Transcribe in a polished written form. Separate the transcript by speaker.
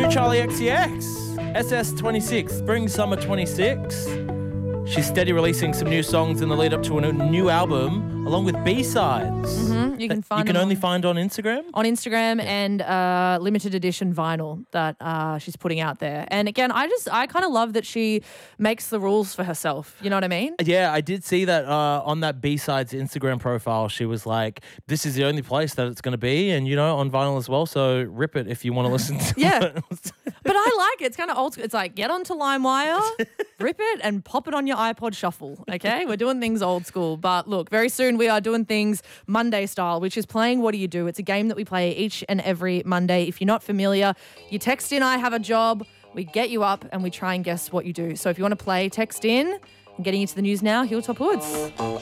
Speaker 1: New Charlie XCX, SS26, Spring Summer 26. She's steady releasing some new songs in the lead up to a new album, along with B-sides.
Speaker 2: You can find
Speaker 1: You can
Speaker 2: them
Speaker 1: only find on Instagram?
Speaker 2: on Instagram and limited edition vinyl that she's putting out there. And again, I kind of love that she makes the rules for herself. You know what I mean?
Speaker 1: Yeah, I did see that on that B-sides Instagram profile. She was like, this is the only place that it's going to be, and, on vinyl as well. So rip it if you want to listen to
Speaker 2: Yeah.
Speaker 1: it.
Speaker 2: But I like it. It's kind of old school. It's like, get onto LimeWire, rip it, and pop it on your iPod Shuffle, okay? We're doing things old school. But look, very soon we are doing things Monday style, which is playing What Do You Do? It's a game that we play each and every Monday. If you're not familiar, you text in, I have a job, we get you up, and we try and guess what you do. So if you want to play, text in. I'm getting into the news now. Hilltop Hoods.